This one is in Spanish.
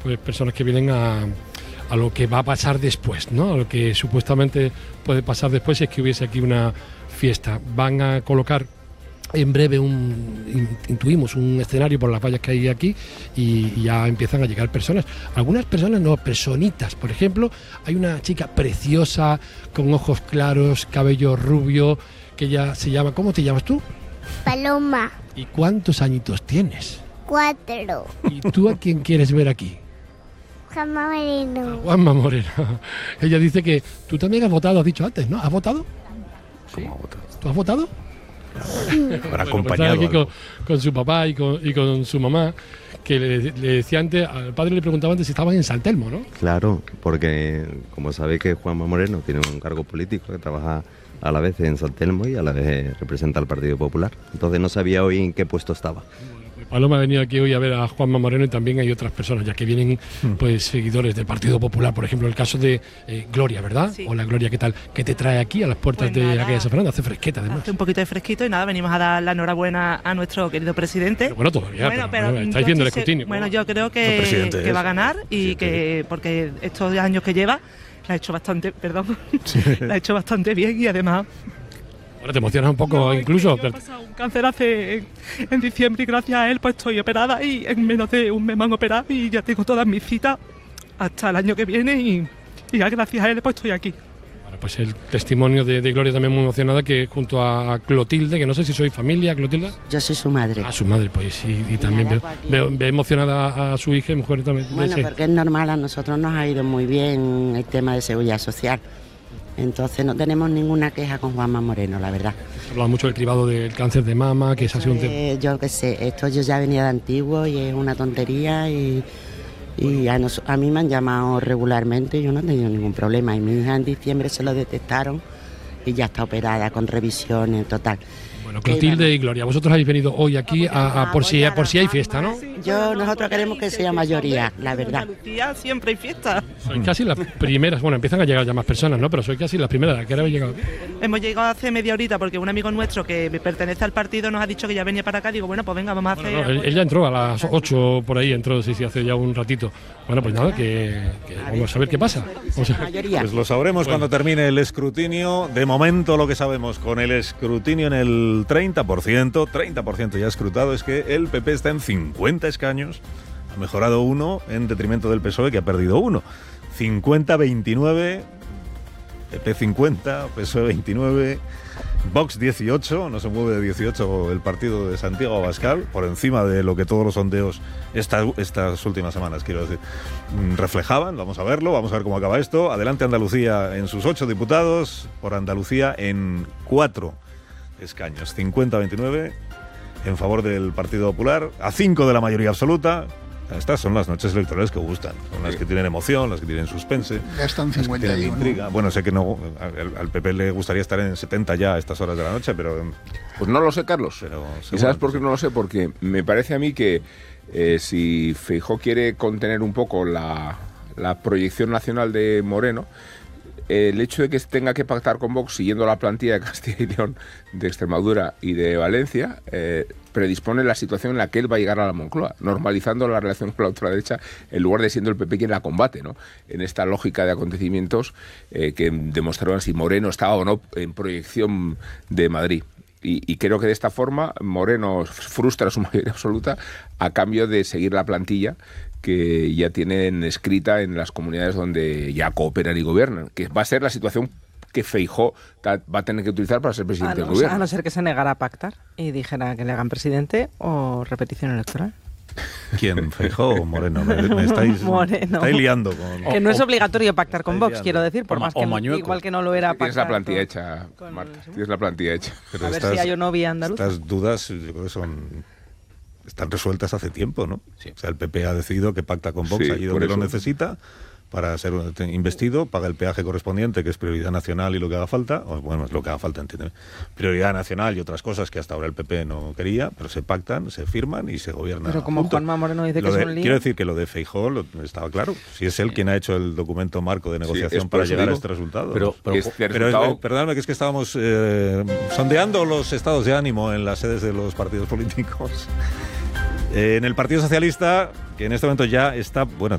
pues personas que vienen a lo que va a pasar después, ¿no? A lo que supuestamente puede pasar después si es que hubiese aquí una fiesta. Van a colocar en breve intuimos un escenario por las vallas que hay aquí y ya empiezan a llegar personas. Algunas personas no, personitas. Por ejemplo, hay una chica preciosa con ojos claros, cabello rubio, que ya se llama... ¿Cómo te llamas tú? Paloma. ¿Y cuántos añitos tienes? 4. ¿Y tú a quién quieres ver aquí? Juanma Moreno. Juanma Moreno. Ella dice que tú también has votado, has dicho antes, ¿no? ¿Has votado? ¿Cómo ha votado? ¿Tú has votado? Habrá Bueno, acompañado pues algo. aquí con su papá y con su mamá, que le decía antes, al padre le preguntaba antes si estaban en San Telmo, ¿no? Claro, porque como sabéis que Juanma Moreno tiene un cargo político que trabaja a la vez en San Telmo y a la vez representa al Partido Popular. Entonces no sabía hoy en qué puesto estaba. Paloma ha venido aquí hoy a ver a Juanma Moreno y también hay otras personas, ya que vienen pues seguidores del Partido Popular. Por ejemplo, el caso de Gloria, ¿verdad? Sí. Hola, Gloria, ¿qué tal? ¿Qué te trae aquí a las puertas Pues de nada, aquella San Fernando? Hace fresqueta, además. Hace un poquito de fresquito y nada, venimos a dar la enhorabuena a nuestro querido presidente. Pero bueno, todavía, pero estáis yo viendo el estoy escrutinio. Bueno, yo creo No, presidente que es. va a ganar y Presidente. que porque estos años que lleva la ha hecho bastante, la ha hecho bastante bien y además... Ahora te emocionas un poco No, es incluso. que yo he pasado un cáncer en diciembre y gracias a él pues estoy operada y en menos de un mes me han operado y ya tengo todas mis citas hasta el año que viene y ya gracias a él pues estoy aquí. Bueno, pues el testimonio de Gloria también muy emocionada, que junto a Clotilde, que no sé si sois familia, Clotilde. Yo soy su madre. A su madre, pues, y también ve emocionada a su hija y mujer también. Bueno, Sí. porque es normal, a nosotros nos ha ido muy bien el tema de seguridad social. Entonces no tenemos ninguna queja con Juanma Moreno, la verdad. Se hablaba mucho del cribado del cáncer de mama, que ese ha sido un tema. Yo qué sé, esto yo ya venía de antiguo y es una tontería y a mí me han llamado regularmente y yo no he tenido ningún problema. Y mi hija en diciembre se lo detectaron y ya está operada con revisiones, total. Bueno, Clotilde y Gloria, vosotros habéis venido hoy aquí por si hay fiesta, ¿no? Nosotros queremos que sea mayoría, la verdad. En Andalucía siempre hay fiesta. Sois casi las primeras, bueno, empiezan a llegar ya más personas, ¿no? Pero sois casi las primeras. ¿A qué hora habéis llegado? Hemos llegado hace media horita porque un amigo nuestro que pertenece al partido nos ha dicho que ya venía para acá. Digo, bueno, pues venga, vamos a hacer... Bueno, él ya entró a las 8 por ahí, entró, sí, hace ya un ratito. Bueno, pues nada, que vamos a ver qué pasa. Mayoría. Pues lo sabremos cuando termine el escrutinio. De momento lo que sabemos con el escrutinio en el 30% ya escrutado, es que el PP está en 50 escaños, ha mejorado 1 en detrimento del PSOE, que ha perdido 1. 50-29, PP 50, PSOE 29, Vox 18, no se mueve de 18 el partido de Santiago Abascal, por encima de lo que todos los sondeos estas últimas semanas, quiero decir, reflejaban. Vamos a verlo, vamos a ver cómo acaba esto. Adelante Andalucía en sus 8 diputados, por Andalucía en 4 escaños, 50-29 en favor del Partido Popular, a 5 de la mayoría absoluta. Estas son las noches electorales que gustan, son las que tienen emoción, las que tienen suspense, Ya están las que 51. tienen intriga. Bueno, sé que no, al PP le gustaría estar en 70 ya a estas horas de la noche, pero Pues no lo sé, Carlos. Pero ¿Y sabes por qué no lo sé? Porque me parece a mí que si Feijóo quiere contener un poco la proyección nacional de Moreno, el hecho de que tenga que pactar con Vox siguiendo la plantilla de Castilla y León, de Extremadura y de Valencia, predispone la situación en la que él va a llegar a la Moncloa, normalizando la relación con la ultraderecha en lugar de siendo el PP quien la combate, ¿no? En esta lógica de acontecimientos que demostraron si Moreno estaba o no en proyección de Madrid. Y creo que de esta forma Moreno frustra su mayoría absoluta a cambio de seguir la plantilla que ya tienen escrita en las comunidades donde ya cooperan y gobiernan, que va a ser la situación que Feijóo va a tener que utilizar para ser presidente del gobierno. A no ser que se negara a pactar y dijera que le hagan presidente o repetición electoral. ¿quién? ¿Feijóo o Moreno? Me estáis liando con... Que no es obligatorio pactar con estáis Vox, liando. quiero decir, por más que igual que no lo era Tienes pactar la plantilla con- hecha, con- Marta, tienes la plantilla hecha. Pero A ver si hay o no vía andaluza. Estas dudas yo creo que están resueltas hace tiempo, ¿no? Sí. O sea, el PP ha decidido que pacta con Vox Sí, allí por donde lo eso. necesita para ser investido, paga el peaje correspondiente, que es prioridad nacional y lo que haga falta, o bueno, es lo que haga falta, entiéndeme, prioridad nacional y otras cosas que hasta ahora el PP no quería, pero se pactan, se firman y se gobierna. Pero como juntos. Juanma Moreno dice que Lo es de- un lío. Quiero decir que lo de Feijóo estaba claro, si es él quien ha hecho el documento marco de negociación es por para eso llegar a digo. este resultado. Pero este Pero resultado- perdóname, que es que estábamos sondeando los estados de ánimo en las sedes de los partidos políticos. En el Partido Socialista, que en este momento ya está, bueno,